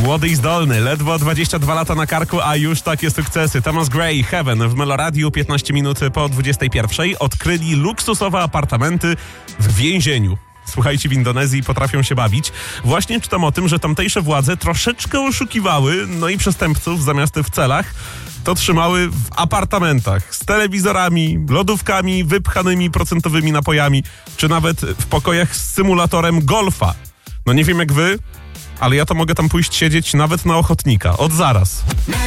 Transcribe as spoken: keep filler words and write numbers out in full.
Młody i zdolny, ledwo dwadzieścia dwa lata na karku, a już takie sukcesy. Thomas Gray, Heaven w Meloradiu, piętnaście minut po dwudziestej pierwszej. Odkryli luksusowe apartamenty w więzieniu. Słuchajcie, w Indonezji potrafią się bawić. Właśnie czytam o tym, że tamtejsze władze troszeczkę oszukiwały, no i przestępców zamiast w celach to trzymały w apartamentach z telewizorami, lodówkami, wypchanymi procentowymi napojami, czy nawet w pokojach z symulatorem golfa. No nie wiem jak wy, ale ja to mogę tam pójść siedzieć nawet na ochotnika. Od zaraz.